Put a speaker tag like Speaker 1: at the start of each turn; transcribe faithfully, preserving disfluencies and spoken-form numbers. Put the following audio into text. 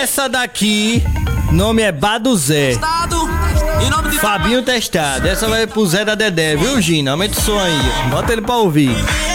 Speaker 1: Essa daqui, nome é Baduzé. Fabinho Testado. Essa vai pro Zé da Dedé, viu, Gina? Aumenta o som aí. Bota ele pra ouvir.